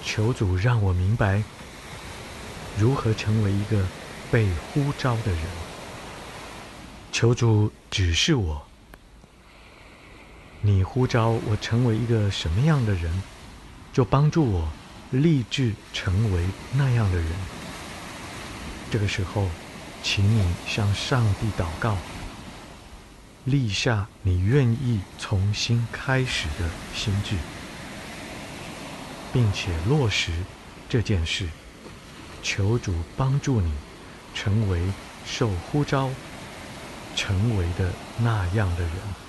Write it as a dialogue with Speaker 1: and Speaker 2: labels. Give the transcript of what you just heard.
Speaker 1: 求主让我明白如何成为一个被呼召的人。求主指示我，你呼召我成为一个什么样的人，就帮助我立志成为那样的人。这个时候，请你向上帝祷告，立下你愿意重新开始的心志，并且落实这件事。求主帮助你成为受呼召成为的那样的人。